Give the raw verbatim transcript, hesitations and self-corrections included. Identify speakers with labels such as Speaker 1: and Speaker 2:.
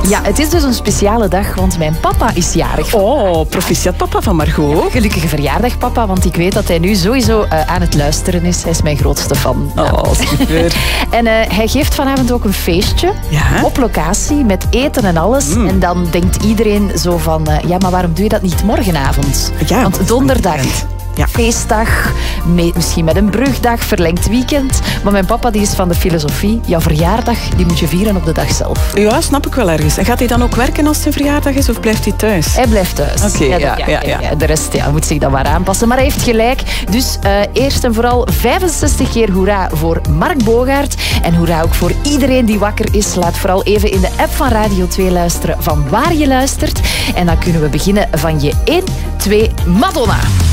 Speaker 1: Ja, het is dus een speciale dag, want mijn papa is jarig.
Speaker 2: Oh, proficiat papa van Margot.
Speaker 1: Ja, gelukkige verjaardag, papa, want ik weet dat hij nu sowieso uh, aan het luisteren is. Hij is mijn grootste fan.
Speaker 2: Oh, super.
Speaker 1: En uh, hij geeft vanavond ook een feestje
Speaker 2: ja?
Speaker 1: op locatie met eten en alles. Mm. En dan denkt iedereen zo van, uh, ja, maar waarom doe je dat niet morgenavond?
Speaker 2: Ja,
Speaker 1: want donderdag...
Speaker 2: Ja.
Speaker 1: Feestdag, mee, misschien met een brugdag, verlengd weekend. Maar mijn papa die is van de filosofie. Jouw verjaardag die moet je vieren op de dag zelf.
Speaker 2: Ja, snap ik wel ergens. En gaat hij dan ook werken als het een verjaardag is of blijft hij thuis?
Speaker 1: Hij blijft thuis.
Speaker 2: Oké, okay, ja,
Speaker 1: ja,
Speaker 2: ja, ja,
Speaker 1: ja. De rest ja, moet zich dan maar aanpassen. Maar hij heeft gelijk. Dus uh, eerst en vooral vijfenzestig keer hoera voor Mark Bogaert. En hoera ook voor iedereen die wakker is. Laat vooral even in de app van Radio twee luisteren van waar je luistert. En dan kunnen we beginnen van je één, twee, Madonna.